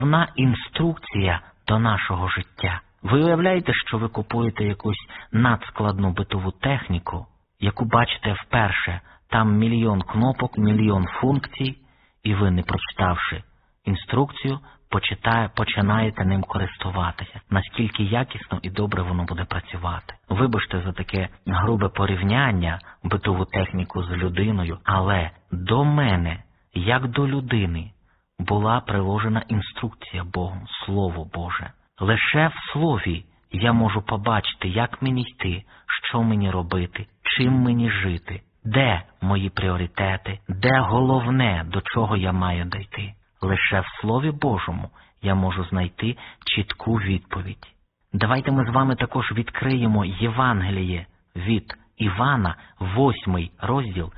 Вона інструкція до нашого життя. Ви уявляєте, що ви купуєте якусь надскладну битову техніку, яку бачите вперше, там мільйон кнопок, мільйон функцій, і ви, не прочитавши інструкцію, починаєте ним користуватися. Наскільки якісно і добре воно буде працювати. Вибачте за таке грубе порівняння, битову техніку з людиною, але до мене, як до людини, була приложена інструкція Богом, Слово Боже. Лише в Слові я можу побачити, як мені йти, що мені робити, чим мені жити, де мої пріоритети, де головне, до чого я маю дійти. Лише в Слові Божому я можу знайти чітку відповідь. Давайте ми з вами також відкриємо Євангеліє від Івана, 8 розділ,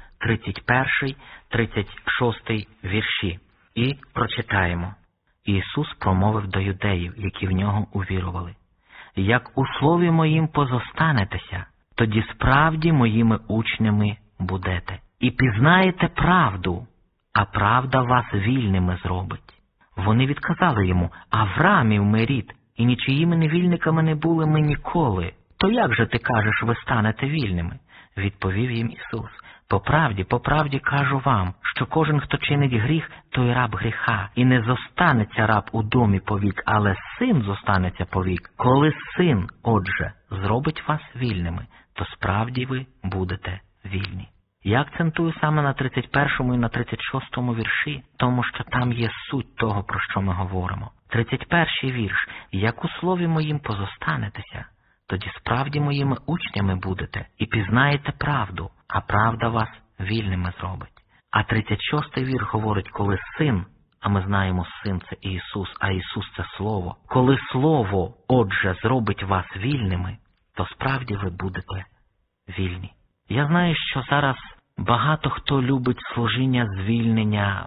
31-36 вірші. І прочитаємо. Ісус промовив до юдеїв, які в нього увірували: «Як у слові моїм позостанетеся, тоді справді моїми учнями будете. І пізнаєте правду, а правда вас вільними зробить». Вони відказали йому: «Авраамів ми рід, і нічиїми невільниками не були ми ніколи. То як же ти кажеш, ви станете вільними?» Відповів їм Ісус: по правді кажу вам, що кожен, хто чинить гріх, той раб гріха. І не зостанеться раб у домі повік, але син зостанеться повік. Коли син, отже, зробить вас вільними, то справді ви будете вільні. Я акцентую саме на 31 і на 36 вірші, тому що там є суть того, про що ми говоримо. 31 вірш: «Як у слові моїм позостанетеся, тоді справді моїми учнями будете, і пізнаєте правду, а правда вас вільними зробить». А 36 вірш говорить: «Коли син», а ми знаємо, син – це Ісус, а Ісус – це Слово. «Коли Слово, отже, зробить вас вільними, то справді ви будете вільні». Я знаю, що зараз багато хто любить служіння звільнення,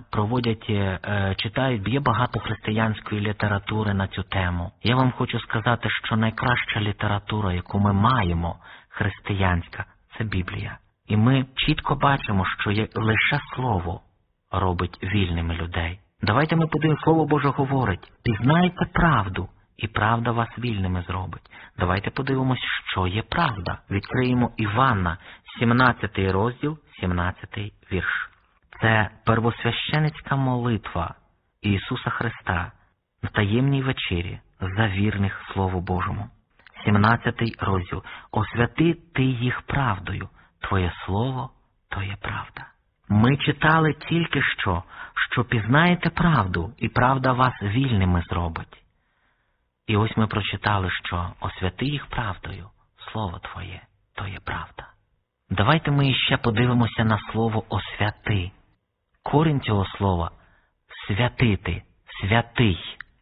читають, є багато християнської літератури на цю тему. Я вам хочу сказати, що найкраща література, яку ми маємо, християнська, це Біблія. І ми чітко бачимо, що є лише Слово робить вільними людей. Давайте ми подивимося, Слово Боже говорить: «Пізнайте правду, і правда вас вільними зробить». Давайте подивимось, що є правда. Відкриємо Івана, 17 розділ, 17 вірш. Це первосвященицька молитва Ісуса Христа в таємній вечері за вірних Слову Божому. 17 розділ. «Освяти ти їх правдою, Твоє Слово – то є правда». Ми читали тільки що пізнаєте правду, і правда вас вільними зробить. І ось ми прочитали, що «освяти їх правдою, Слово Твоє – то є правда». Давайте ми ще подивимося на слово «освяти». Корінь цього слова – святити, святий.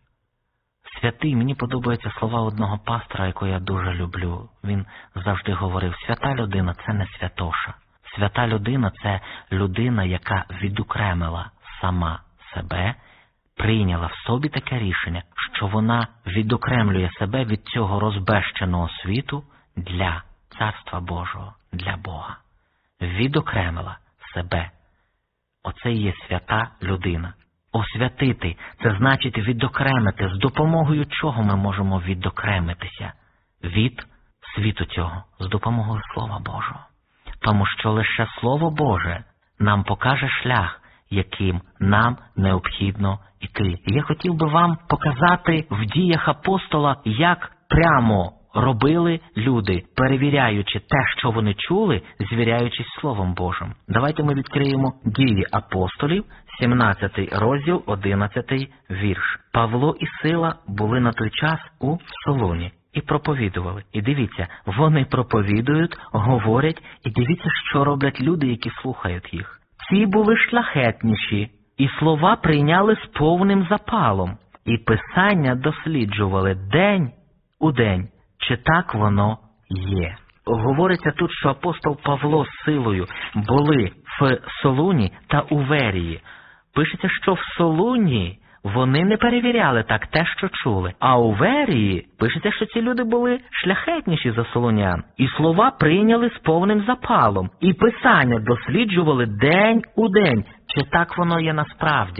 Святий, мені подобаються слова одного пастора, якого я дуже люблю. Він завжди говорив: свята людина – це не святоша. Свята людина – це людина, яка відокремила сама себе, прийняла в собі таке рішення, що вона відокремлює себе від цього розбещеного світу для Царства Божого, для Бога. Відокремила себе. Оце і є свята людина. Освятити – це значить відокремити. З допомогою чого ми можемо відокремитися від світу цього? З допомогою Слова Божого. Тому що лише Слово Боже нам покаже шлях, яким нам необхідно йти. І я хотів би вам показати в діях апостола, як прямо робили люди, перевіряючи те, що вони чули, звіряючись Словом Божим. Давайте ми відкриємо Дії апостолів, 17 розділ, 11 вірш. «Павло і Сила були на той час у Солоні і проповідували». І дивіться, вони проповідують, говорять, і дивіться, що роблять люди, які слухають їх. «Ці були шляхетніші, і слова прийняли з повним запалом, і писання досліджували день у день, чи так воно є». Говориться тут, що апостол Павло з Силою були в Солуні та у Верії. Пишеться, що в Солуні вони не перевіряли так те, що чули. А у Верії пишеться, що ці люди були шляхетніші за солонян. І слова прийняли з повним запалом. І писання досліджували день у день. Чи так воно є насправді?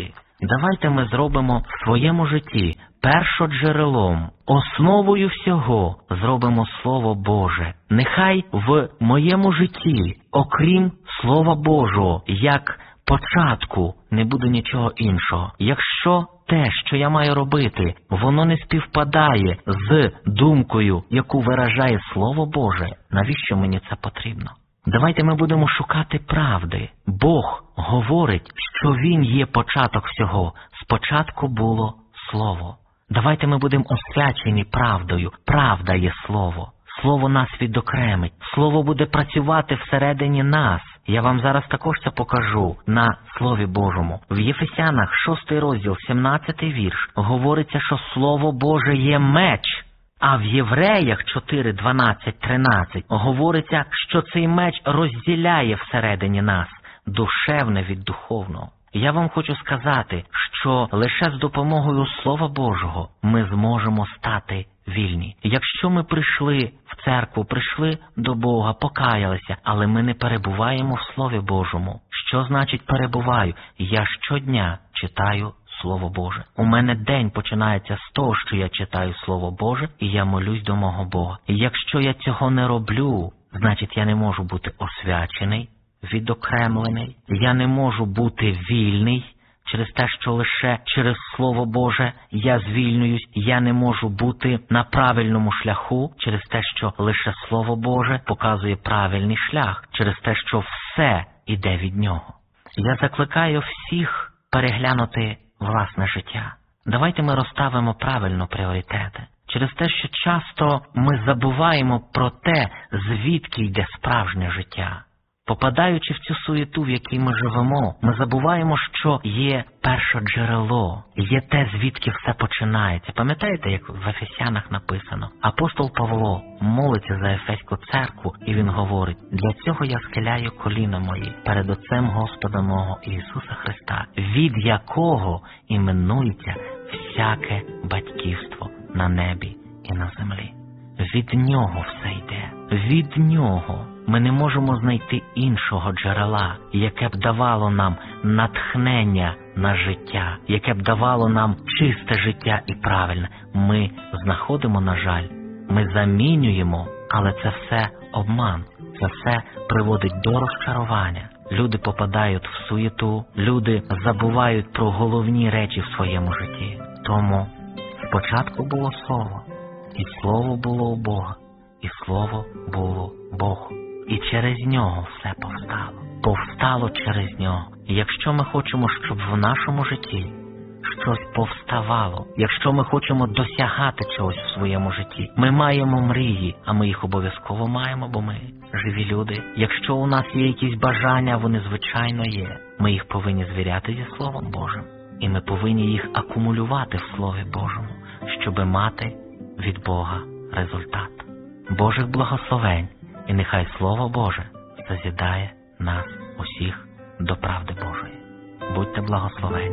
Давайте ми зробимо в своєму житті першоджерелом, основою всього зробимо Слово Боже. Нехай в моєму житті, окрім Слова Божого, як початку, не буде нічого іншого. Якщо те, що я маю робити, воно не співпадає з думкою, яку виражає Слово Боже, навіщо мені це потрібно? Давайте ми будемо шукати правди. Бог говорить, що Він є початок всього. Спочатку було Слово. Давайте ми будемо освячені правдою. Правда є Слово. Слово нас відокремить. Слово буде працювати всередині нас. Я вам зараз також це покажу на Слові Божому. В Єфесянах 6 розділ, 17 вірш, говориться, що Слово Боже є меч. А в Євреях 4, 12, 13 говориться, що цей меч розділяє всередині нас душевне від духовного. Я вам хочу сказати, що лише з допомогою Слова Божого ми зможемо стати вільні. Якщо ми прийшли в церкву, прийшли до Бога, покаялися, але ми не перебуваємо в Слові Божому. Що значить перебуваю? Я щодня читаю Слово Боже. У мене день починається з того, що я читаю Слово Боже, і я молюсь до мого Бога. І якщо я цього не роблю, значить я не можу бути освячений, відокремлений. Я не можу бути вільний через те, що лише через Слово Боже я звільнююсь. Я не можу бути на правильному шляху через те, що лише Слово Боже показує правильний шлях, через те, що все іде від Нього. Я закликаю всіх переглянути власне життя. Давайте ми розставимо правильно пріоритети. Через те, що часто ми забуваємо про те, звідки йде справжнє життя. Попадаючи в цю суєту, в якій ми живемо, ми забуваємо, що є першоджерело, є те, звідки все починається. Пам'ятаєте, як в Ефесянах написано? Апостол Павло молиться за Ефеську церкву, і він говорить: «Для цього я схиляю коліна мої перед Отцем Господа мого Ісуса Христа, від якого іменується всяке батьківство на небі і на землі». Від Нього все йде. Від Нього. Ми не можемо знайти іншого джерела, яке б давало нам натхнення на життя, яке б давало нам чисте життя і правильне. Ми знаходимо, на жаль, ми замінюємо, але це все обман, це все приводить до розчарування. Люди попадають в суєту, люди забувають про головні речі в своєму житті. Тому спочатку було Слово, і Слово було у Бога, і Слово було Богу. І через Нього все повстало. Повстало через Нього. І якщо ми хочемо, щоб в нашому житті щось повставало, якщо ми хочемо досягати чогось в своєму житті, ми маємо мрії, а ми їх обов'язково маємо, бо ми живі люди. Якщо у нас є якісь бажання, вони звичайно є. Ми їх повинні звіряти зі Словом Божим. І ми повинні їх акумулювати в Слові Божому, щоби мати від Бога результат. Божих благословень. І нехай Слово Боже созідає нас усіх до правди Божої. Будьте благословені.